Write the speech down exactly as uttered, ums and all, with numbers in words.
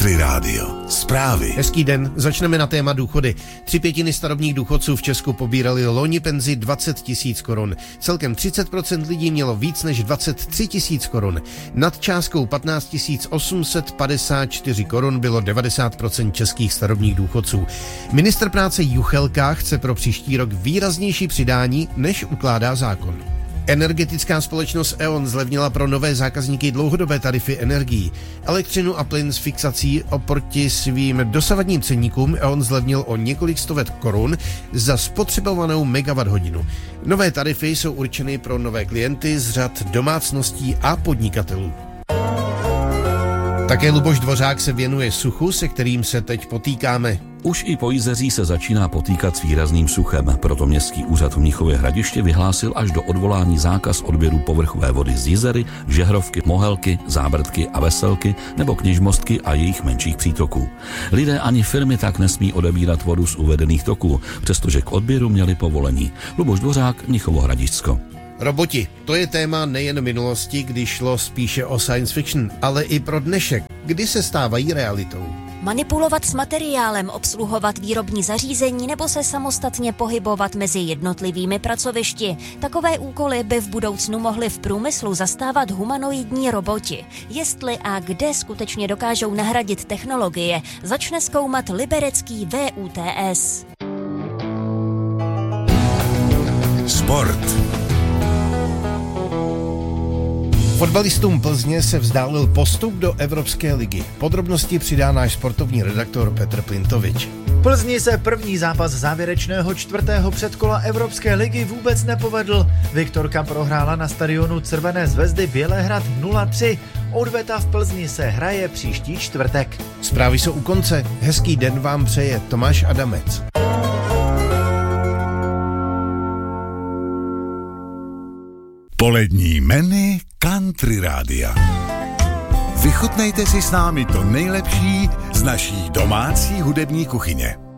Country Rádio. Zprávy. Hezký den, začneme na téma důchody. Tři pětiny starobních důchodců v Česku pobírali loni penzi dvacet tisíc korun. Celkem třicet procent lidí mělo víc než dvacet tři tisíc korun. Nad částkou patnáct tisíc osm set padesát čtyři korun bylo devadesát procent českých starobních důchodců. Ministr práce Juchelka chce pro příští rok výraznější přidání, než ukládá zákon. Energetická společnost E O N zlevnila pro nové zákazníky dlouhodobé tarify energií. Elektřinu a plyn s fixací oproti svým dosavadním ceníkům E O N zlevnil o několik stovek korun za spotřebovanou megawatt-hodinu. Nové tarify jsou určeny pro nové klienty z řad domácností a podnikatelů. Také Luboš Dvořák se věnuje suchu, se kterým se teď potýkáme. Už i Pojizeří se začíná potýkat s výrazným suchem, proto Městský úřad v Mnichově Hradiště vyhlásil až do odvolání zákaz odběru povrchové vody z Jizery, Žehrovky, Mohelky, Zábrdky a Veselky nebo Kněžmostky a jejich menších přítoků. Lidé ani firmy tak nesmí odebírat vodu z uvedených toků, přestože k odběru měli povolení. Luboš Dvořák, Mnichovo Hradišťsko. Roboti, to je téma nejen minulosti, kdy šlo spíše o science fiction, ale i pro dnešek, kdy se stávají realitou. Manipulovat s materiálem, obsluhovat výrobní zařízení nebo se samostatně pohybovat mezi jednotlivými pracovišti. Takové úkoly by v budoucnu mohly v průmyslu zastávat humanoidní roboti. Jestli a kde skutečně dokážou nahradit technologie, začne zkoumat liberecký V U T S. Sport. Fotbalistům Plzně se vzdálil postup do Evropské ligy. Podrobnosti přidá náš sportovní redaktor Petr Plintovič. Plzni se první zápas závěrečného čtvrtého předkola Evropské ligy vůbec nepovedl. Viktorka prohrála na stadionu Crvené zvezdy Bělehrad nula tři. Odveta v Plzni se hraje příští čtvrtek. Zprávy jsou u konce. Hezký den vám přeje Tomáš Adamec. Polední menu Country Rádia. Vychutnejte si s námi to nejlepší z naší domácí hudební kuchyně.